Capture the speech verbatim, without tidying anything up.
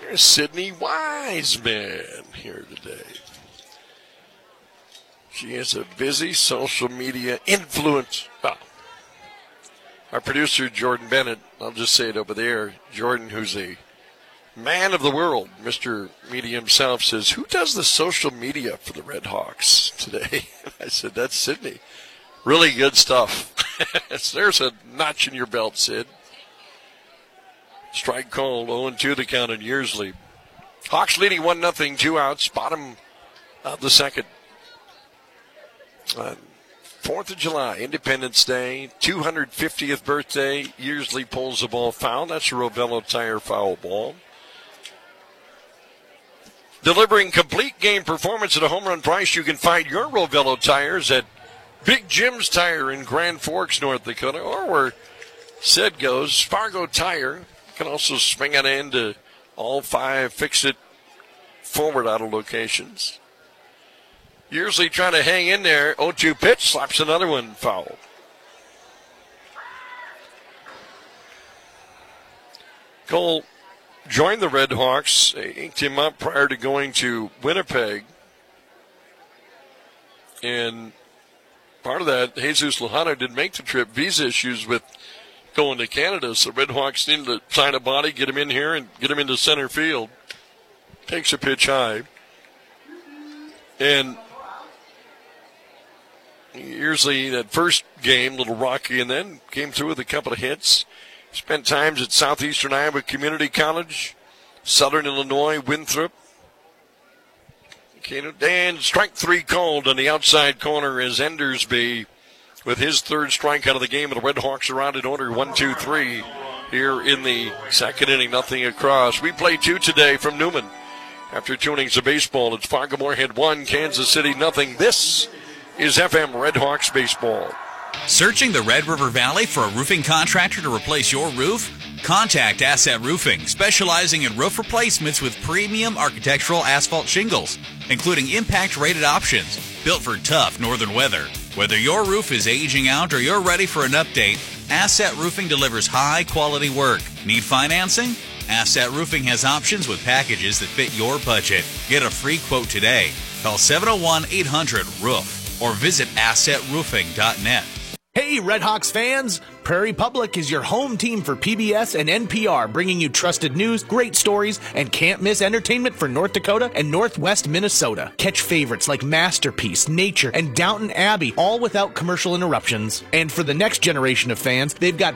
There's Sydney Wiseman here today. She is a busy social media influencer. Well, our producer, Jordan Bennett, I'll just say it over there, Jordan, who's a man of the world, Mister Media himself, says, who does the social media for the Red Hawks today? I said, that's Sydney. Really good stuff. There's a notch in your belt, Sid. Strike called, oh and two the count in Yearsley. Hawks leading one nothing, two outs, bottom of the second. Uh, fourth of July, Independence Day, two hundred fiftieth birthday. Yearsley pulls the ball foul. That's a Rovello Tire foul ball. Delivering complete game performance at a home run price, you can find your Rovello tires at Big Jim's Tire in Grand Forks, North Dakota, or where Sid goes, Fargo Tire. You can also swing it into all five Fix-It forward auto locations. Yearsley trying to hang in there. oh two pitch, slaps another one foul. Cole joined the Red Hawks. They inked him up prior to going to Winnipeg. And part of that, Jesus Lujano didn't make the trip. Visa issues with going to Canada. So Red Hawks needed to sign a body, get him in here, and get him into center field. Takes a pitch high. And Yearsley, that first game, a little rocky, and then came through with a couple of hits. Spent times at Southeastern Iowa Community College, Southern Illinois, Winthrop. And strike three called on the outside corner as Endersby, with his third strikeout of the game, and the Red Hawks are out in order, one, two, three, here in the second inning, nothing across. We play two today from Newman. After two innings of baseball, it's Fargo Moorhead one, Kansas City nothing. This is F M Red Hawks baseball. Searching the Red River Valley for a roofing contractor to replace your roof? Contact Asset Roofing, specializing in roof replacements with premium architectural asphalt shingles, including impact-rated options built for tough northern weather. Whether your roof is aging out or you're ready for an update, Asset Roofing delivers high-quality work. Need financing? Asset Roofing has options with packages that fit your budget. Get a free quote today. Call seven oh one, eight hundred, roof or visit asset roofing dot net. Hey, Red Hawks fans! Prairie Public is your home team for P B S and N P R, bringing you trusted news, great stories, and can't-miss entertainment for North Dakota and Northwest Minnesota. Catch favorites like Masterpiece, Nature, and Downton Abbey, all without commercial interruptions. And for the next generation of fans, they've got